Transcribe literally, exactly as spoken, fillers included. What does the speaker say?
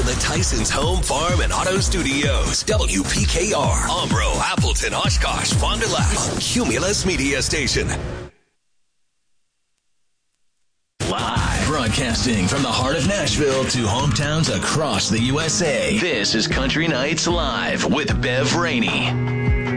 the Tyson's Home, Farm, and Auto Studios. W P K R, Umbro, Appleton, Oshkosh, Fond du Lac, Cumulus Media Station. Live. Broadcasting from the heart of Nashville to hometowns across the U S A. This is Country Nights Live with Bev Rainey.